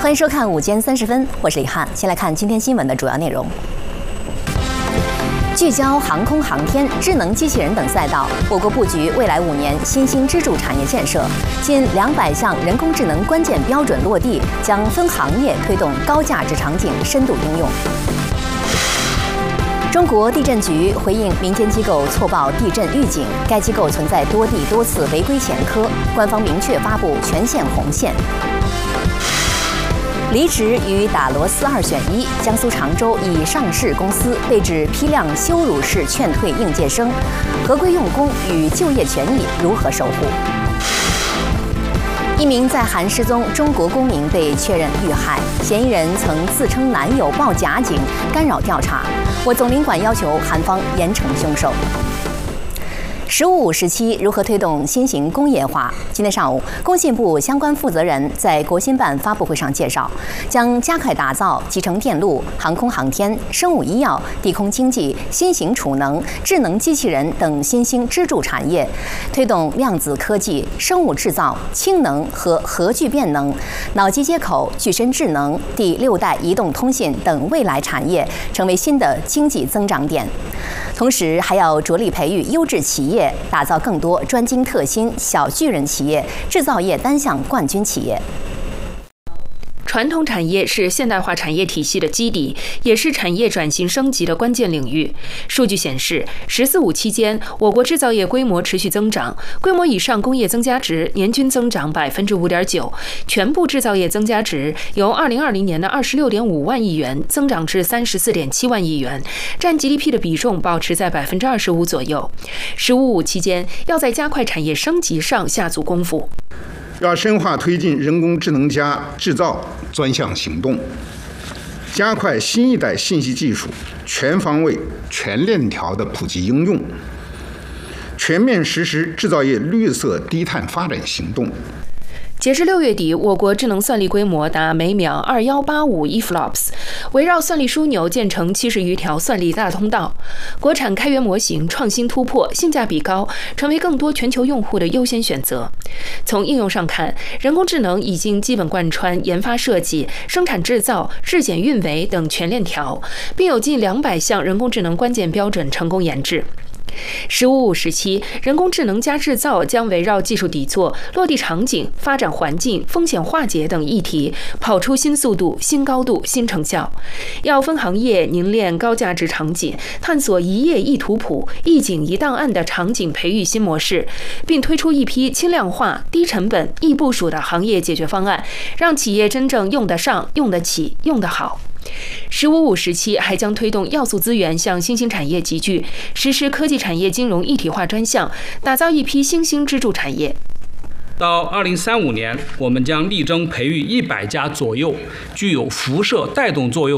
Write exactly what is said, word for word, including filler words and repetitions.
欢迎收看午间三十分，我是李翰。先来看今天新闻的主要内容。聚焦航空航天、智能机器人等赛道，我国布局未来五年新兴支柱产业建设，近两百项人工智能关键标准落地，将分行业推动高价值场景深度应用。中国地震局回应民间机构错报地震预警，该机构存在多地多次违规前科，官方明确发布全线红线。离职与打螺丝二选一，江苏常州以上市公司被指批量羞辱式劝退应届生，合规用工与就业权益如何守护？一名在韩失踪中国公民被确认遇害，嫌疑人曾自称男友报假警，干扰调查。我总领馆要求韩方严惩凶手。十五五时期如何推动新型工业化？今天上午，工信部相关负责人在国新办发布会上介绍，将加快打造集成电路、航空航天、生物医药、地空经济、新型储能、智能机器人等新兴支柱产业，推动量子科技、生物制造、氢能和核聚变能、脑机接口、具身智能、第六代移动通信等未来产业，成为新的经济增长点。同时，还要着力培育优质企业，打造更多专精特新小巨人企业、制造业单项冠军企业。 传统产业是现代化产业体系的基底，也是产业转型升级的关键领域。数据显示，“十四五”期间，我国制造业规模持续增长，规模以上工业增加值年均增长百分之五点九，全部制造业增加值由二零二零年的二十六点五万亿元增长至三十四点七万亿元，占 G D P 的比重保持在百分之二十五左右。“十五五”期间，要在加快产业升级上下足功夫。 要深化推进人工智能加制造专项行动，加快新一代信息技术全方位、全链条的普及应用，全面实施制造业绿色低碳发展行动。 截至六月底，我国智能算力规模达每秒二一八五 E F L O P S， 围绕算力枢纽建成七十余条算力大通道。国产开源模型创新突破，性价比高，成为更多全球用户的优先选择。从应用上看，人工智能已经基本贯穿研发设计、生产制造、质检运维等全链条，并有近两百项人工智能关键标准成功研制。十五五时期，人工智能加制造将围绕技术底座、落地场景、发展环境、风险化解等议题，跑出新速度、新高度、新成效。要分行业凝练高价值场景，探索一页一图谱、一景一档案的场景培育新模式，并推出一批轻量化、低成本、易部署的行业解决方案，让企业真正用得上、用得起、用得好。十五五时期还将推动要素资源向新兴产业集聚，实施科技产业金融一体化专项，打造一批新兴支柱产业。 到二零三五年，我们将力争培育一百家左右具有辐射带动作用